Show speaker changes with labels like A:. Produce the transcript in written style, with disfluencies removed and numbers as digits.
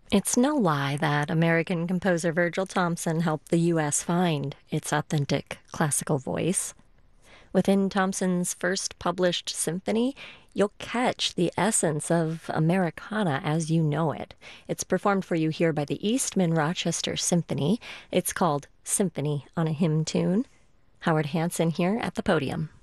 A: It's no lie that American composer Virgil Thomson helped the U.S. find its authentic classical voice. Within Thomson's first published symphony, you'll catch the essence of Americana as you know it. It's performed for you here by the Eastman Rochester Symphony. It's called Symphony on a Hymn Tune. Howard Hanson here at the podium.